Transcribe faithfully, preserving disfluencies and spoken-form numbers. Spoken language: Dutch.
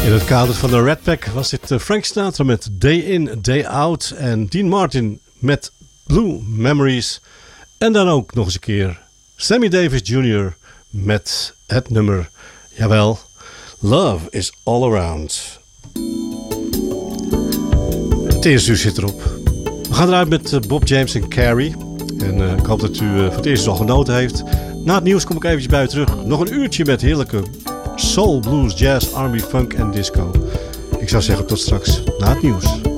In het kader van de Red Pack was dit Frank Sinatra met Day In, Day Out en Dean Martin met Blue Memories. En dan ook nog eens een keer Sammy Davis junior met het nummer, jawel, Love is All Around. Het eerste uur zit erop. We gaan eruit met Bob James en Carrie. En uh, ik hoop dat u uh, voor het eerst al genoten heeft. Na het nieuws kom ik eventjes bij u terug. Nog een uurtje met heerlijke soul, blues, jazz, R en B, funk en disco. Ik zou zeggen tot straks na het nieuws.